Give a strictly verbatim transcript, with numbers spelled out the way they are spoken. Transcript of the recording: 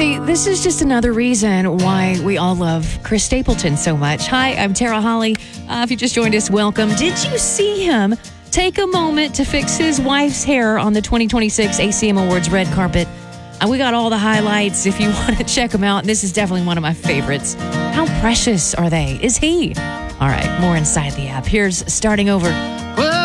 See, this is just another reason why we all love Chris Stapleton so much. Hi, I'm Tara Holly. Uh, if you just joined us, welcome. Did you see him take a moment to fix his wife's hair on the twenty twenty-six A C M Awards red carpet? Uh, we got all the highlights if you want to check them out. This is definitely one of my favorites. How precious are they? Is he? All right, more inside the app. Here's Starting Over.